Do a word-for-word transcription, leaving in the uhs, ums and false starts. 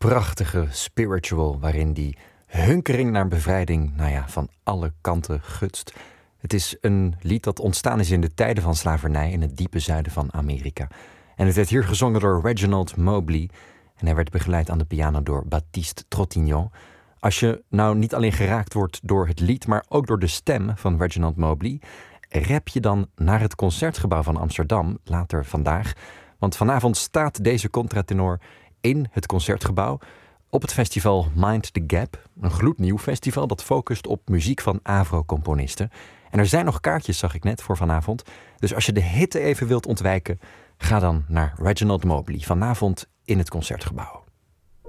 prachtige spiritual waarin die hunkering naar bevrijding, nou ja, van alle kanten gutst. Het is een lied dat ontstaan is in de tijden van slavernij in het diepe zuiden van Amerika. En het werd hier gezongen door Reginald Mobley en hij werd begeleid aan de piano door Baptiste Trottignon. Als je nou niet alleen geraakt wordt door het lied, maar ook door de stem van Reginald Mobley, rap je dan naar het Concertgebouw van Amsterdam later vandaag. Want vanavond staat deze contratenor in het Concertgebouw op het festival Mind the Gap. Een gloednieuw festival dat focust op muziek van Avro-componisten. En er zijn nog kaartjes, zag ik net, voor vanavond. Dus als je de hitte even wilt ontwijken, ga dan naar Reginald Mobley vanavond in het Concertgebouw.